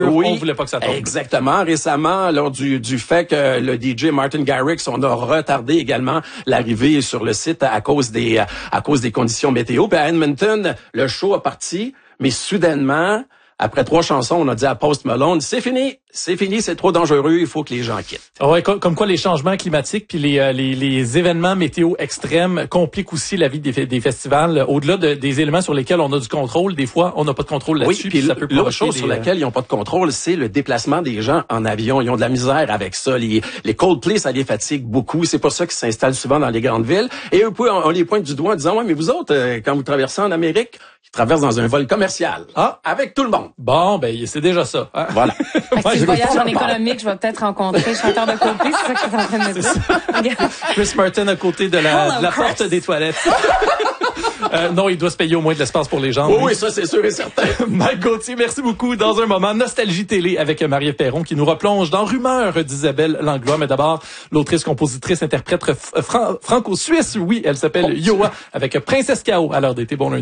Oui, on voulait pas que ça tombe. Exactement. Récemment, lors du fait que le DJ Martin Garrix, on a retardé également l'arrivée sur le site à cause des conditions météo. Puis à Edmonton, le show a parti, mais soudainement, après 3 chansons, on a dit à Post Malone, c'est fini, c'est trop dangereux, il faut que les gens quittent. Ouais, comme quoi les changements climatiques puis les événements météo extrêmes compliquent aussi la vie des festivals. Au-delà des éléments sur lesquels on a du contrôle, des fois, on n'a pas de contrôle là-dessus. Oui, puis ça peut l'autre chose sur laquelle ils n'ont pas de contrôle, c'est le déplacement des gens en avion. Ils ont de la misère avec ça. Les Coldplay, ça les fatigue beaucoup. C'est pour ça qu'ils s'installent souvent dans les grandes villes. Et eux, on les pointe du doigt en disant, ouais, mais vous autres, quand vous traversez en Amérique, ils traversent dans un vol commercial. Avec tout le monde. Bon, ben, c'est déjà ça. Hein? Voilà. Si je voyage en économique, je vais peut-être rencontrer le chanteur de Coldplay, c'est ça que tu es en train de me dire. Chris Martin à côté de la porte des toilettes. Non, il doit se payer au moins de l'espace pour les gens. Oui, ça, c'est sûr et certain. Mike Gauthier, merci beaucoup. Dans un moment, Nostalgie Télé avec Marie Perron qui nous replonge dans Rumeurs d'Isabelle Langlois. Mais d'abord, l'autrice, compositrice, interprète franco-suisse. Oui, elle s'appelle Yoa avec Princesse K.O. à l'heure d'été. Bon lundi.